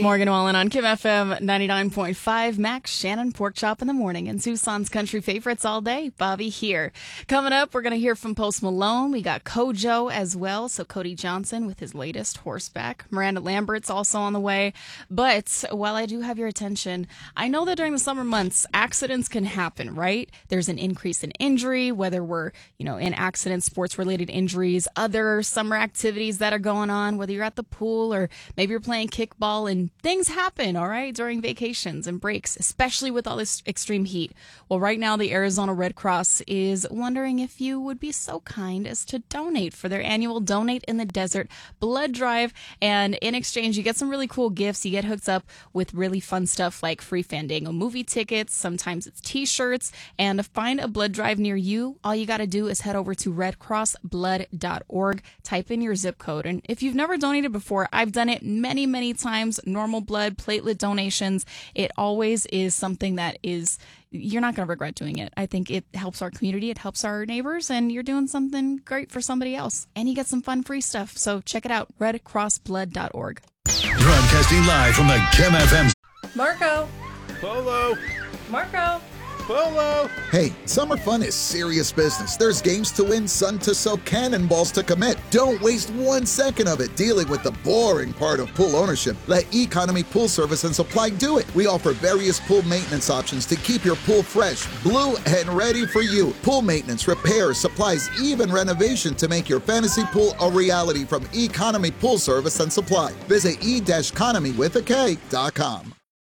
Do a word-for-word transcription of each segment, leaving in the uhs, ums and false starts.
Morgan Wallen on Kim F M ninety-nine point five. Max Shannon, Pork Chop in the Morning, and Tucson's country favorites all day. Bobby here. Coming up, we're going to hear from Post Malone. We got Kojo as well. So Cody Johnson with his latest Horseback. Miranda Lambert's also on the way. But while I do have your attention, I know that during the summer months, accidents can happen, right? There's an increase in injury, whether we're, you know, in accidents, sports-related injuries, other summer activities that are going on, whether you're at the pool or maybe you're playing kickball, and things happen, all right, during vacations and breaks, especially with all this extreme heat. Well, right now, the Arizona Red Cross is wondering if you would be so kind as to donate for their annual Donate in the Desert blood drive. And in exchange, you get some really cool gifts. You get hooked up with really fun stuff like free Fandango movie tickets. Sometimes it's T-shirts. And to find a blood drive near you, all you got to do is head over to red cross blood dot org, type in your zip code. And if you've never donated before, I've done it many, many times. Normal blood, platelet donations. It always is something that is, you're not going to regret doing it. I think it helps our community. It helps our neighbors, and you're doing something great for somebody else. And you get some fun free stuff. So check it out, red cross blood dot org. Broadcasting live from the Kim F M. Marco. Polo. Marco. Polo. Hey, summer fun is serious business. There's games to win, sun to soak, cannonballs to commit. Don't waste one second of it dealing with the boring part of pool ownership. Let Economy Pool Service and Supply do it. We offer various pool maintenance options to keep your pool fresh, blue, and ready for you. Pool maintenance, repairs, supplies, even renovation to make your fantasy pool a reality from Economy Pool Service and Supply. Visit e-economy with a K dot com.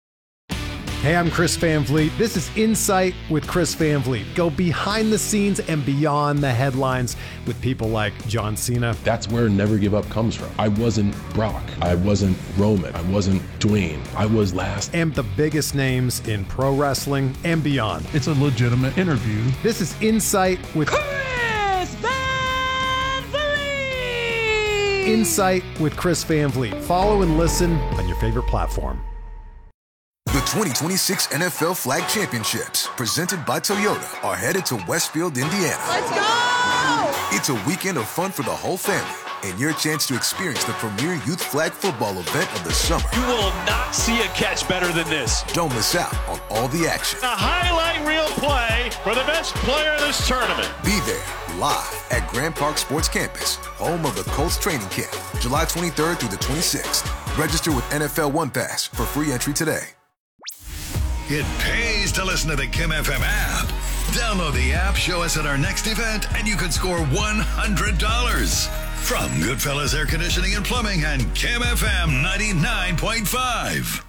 Hey, I'm Chris Van Vliet. This is Insight with Chris Van Vliet. Go behind the scenes and beyond the headlines with people like John Cena. That's where Never Give Up comes from. I wasn't Brock. I wasn't Roman. I wasn't Dwayne. I was last. And the biggest names in pro wrestling and beyond. It's a legitimate interview. This is Insight with Chris Van Vliet. Insight with Chris Van Vliet. Follow and listen on your favorite platform. The twenty twenty-six N F L Flag Championships, presented by Toyota, are headed to Westfield, Indiana. Let's go! It's a weekend of fun for the whole family and your chance to experience the premier youth flag football event of the summer. You will not see a catch better than this. Don't miss out on all the action. A highlight reel play for the best player in this tournament. Be there live at Grand Park Sports Campus, home of the Colts training camp, July twenty-third through the twenty-sixth. Register with N F L One Pass for free entry today. It pays to listen to the Kim F M app. Download the app, show us at our next event, and you could score one hundred dollars. From Goodfellas Air Conditioning and Plumbing and Kim F M ninety-nine point five.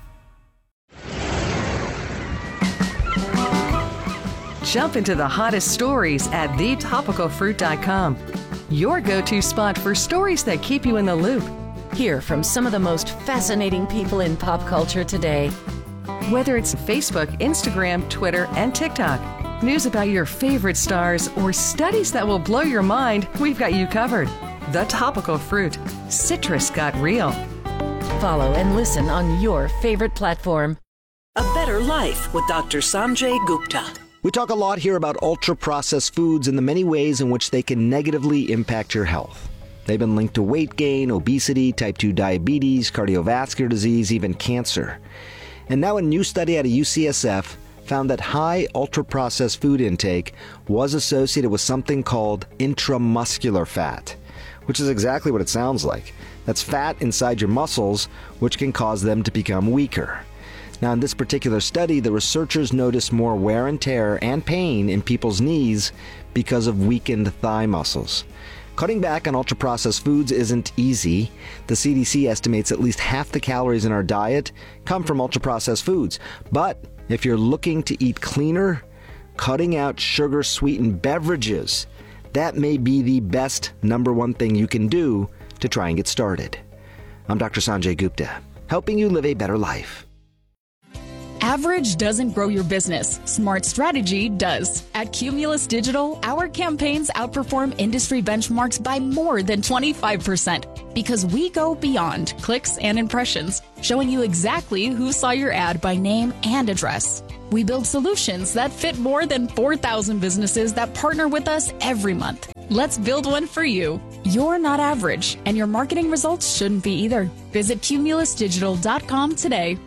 Jump into the hottest stories at the topical fruit dot com. Your go-to spot for stories that keep you in the loop. Hear from some of the most fascinating people in pop culture today. Whether it's Facebook, Instagram, Twitter, and TikTok, news about your favorite stars, or studies that will blow your mind, we've got you covered. The Topical Fruit. Citrus got real. Follow and listen on your favorite platform. A Better Life with Doctor Sanjay Gupta. We talk a lot here about ultra-processed foods and the many ways in which they can negatively impact your health. They've been linked to weight gain, obesity, type two diabetes, cardiovascular disease, even cancer. And now a new study out of U C S F found that high ultra-processed food intake was associated with something called intramuscular fat, which is exactly what it sounds like. That's fat inside your muscles, which can cause them to become weaker. Now, in this particular study, the researchers noticed more wear and tear and pain in people's knees because of weakened thigh muscles. Cutting back on ultra-processed foods isn't easy. The C D C estimates at least half the calories in our diet come from ultra-processed foods. But if you're looking to eat cleaner, cutting out sugar-sweetened beverages, that may be the best number one thing you can do to try and get started. I'm Doctor Sanjay Gupta, helping you live a better life. Average doesn't grow your business. Smart strategy does. At Cumulus Digital, our campaigns outperform industry benchmarks by more than twenty-five percent because we go beyond clicks and impressions, showing you exactly who saw your ad by name and address. We build solutions that fit more than four thousand businesses that partner with us every month. Let's build one for you. You're not average, and your marketing results shouldn't be either. Visit cumulus digital dot com today.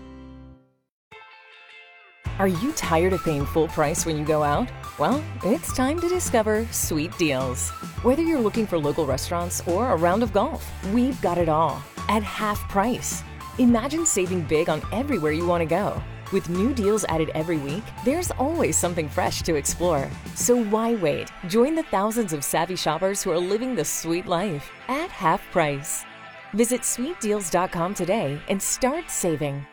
Are you tired of paying full price when you go out? Well, it's time to discover Sweet Deals. Whether you're looking for local restaurants or a round of golf, we've got it all at half price. Imagine saving big on everywhere you want to go. With new deals added every week, there's always something fresh to explore. So why wait? Join the thousands of savvy shoppers who are living the sweet life at half price. Visit sweet deals dot com today and start saving.